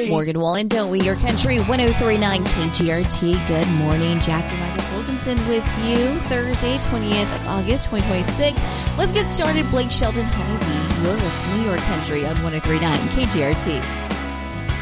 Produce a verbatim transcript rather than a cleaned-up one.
country. Morgan Wallen, don't we? Your country, one oh three point nine K G R T. Good morning. Jackie Michael Wilkinson with you. Thursday, twentieth of August, twenty twenty-six. Let's get started. Blake Shelton, Honeybee. You're listening to Your Country on one oh three point nine K G R T.